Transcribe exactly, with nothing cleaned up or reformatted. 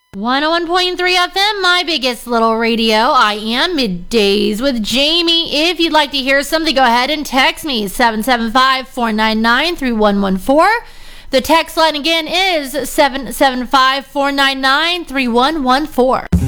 one oh one point three F M, my biggest little radio. I am Middays with Jamie. If you'd like to hear something, go ahead and text me, seven seven five, four nine nine, three one one four. The text line again is seven seven five, four nine nine, three one one four.